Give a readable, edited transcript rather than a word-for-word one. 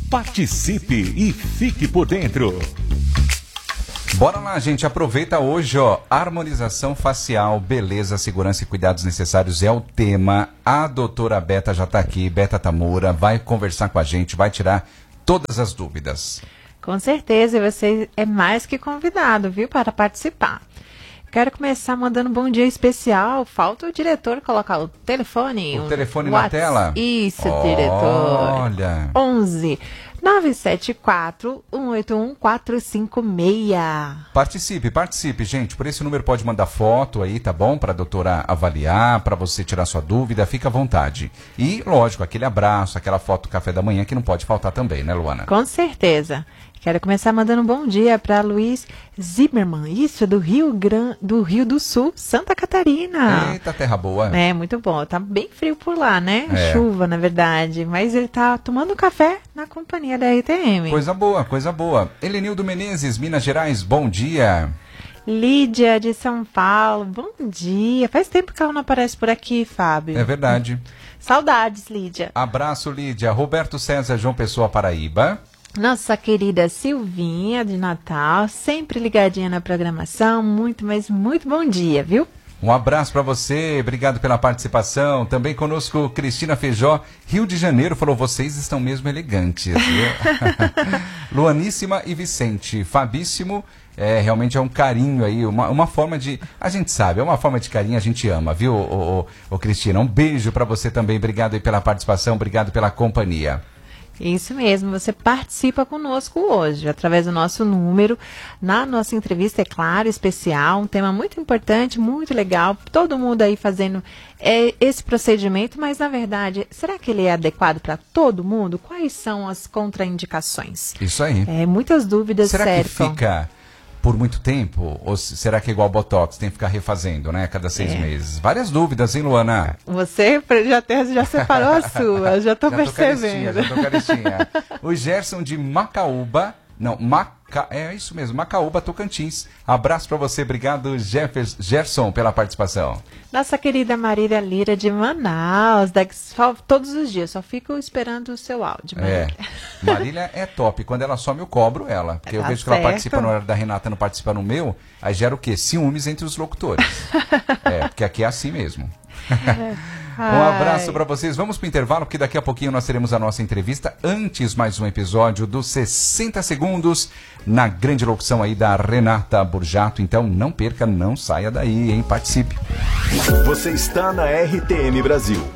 Participe e fique por dentro. Bora lá, gente, aproveita hoje, ó, harmonização facial, beleza, segurança e cuidados necessários é o tema. A doutora Beta já tá aqui, Beta Tamura, vai conversar com a gente, vai tirar todas as dúvidas. Com certeza, e você é mais que convidado, viu, para participar. Quero começar mandando um bom dia especial. Falta o diretor colocar o telefone. O telefone na tela? Isso, diretor. Olha. 11 974 181 456. Participe, gente. Por esse número pode mandar foto aí, tá bom? Para a doutora avaliar, para você tirar sua dúvida, fica à vontade. E, lógico, aquele abraço, aquela foto do café da manhã que não pode faltar também, né, Luana? Com certeza. Quero começar mandando um bom dia para Luiz Zimmermann, isso, do Rio do Sul, Santa Catarina. Eita, terra boa. É, muito bom. Tá bem frio por lá, né? É. Chuva, na verdade. Mas ele tá tomando café na companhia da RTM. Coisa boa, coisa boa. Helenildo Menezes, Minas Gerais, bom dia. Lídia, de São Paulo, bom dia. Faz tempo que ela não aparece por aqui, Fábio. É verdade. Saudades, Lídia. Abraço, Lídia. Roberto César, João Pessoa, Paraíba. Nossa querida Silvinha, de Natal, sempre ligadinha na programação. Muito, mas muito bom dia, viu? Um abraço para você, obrigado pela participação. Também conosco Cristina Feijó, Rio de Janeiro, falou, vocês estão mesmo elegantes, viu? Luaníssima e Vicente, Fabíssimo, realmente é um carinho aí, uma forma de, a gente sabe, é uma forma de carinho, a gente ama, viu, ô Cristina? Um beijo para você também, obrigado aí pela participação, obrigado pela companhia. Isso mesmo, você participa conosco hoje, através do nosso número, na nossa entrevista, é claro, especial, um tema muito importante, muito legal, todo mundo aí fazendo esse procedimento, mas na verdade, será que ele é adequado para todo mundo? Quais são as contraindicações? Isso aí. Muitas dúvidas cercam. Será que fica por muito tempo? Ou será que é igual Botox, tem que ficar refazendo, né, a cada 6 meses? Várias dúvidas, hein, Luana? Você já separou a sua, já estou percebendo. Já tô caristinha. O Gerson de Macaúba, é isso mesmo, Macaúba, Tocantins. Abraço para você, obrigado, Gerson, pela participação. Nossa querida Marília Lira de Manaus, todos os dias, só fico esperando o seu áudio. Marília é top, quando ela some eu cobro ela, porque eu vejo que ela participa no horário da Renata, não participa no meu, aí gera o quê? Ciúmes entre os locutores. Porque aqui é assim mesmo. Um abraço para vocês. Vamos para o intervalo, porque daqui a pouquinho nós teremos a nossa entrevista. Antes, mais um episódio dos 60 segundos na grande locução aí da Renata Burjato. Então, não perca, não saia daí, hein? Participe. Você está na RTM Brasil.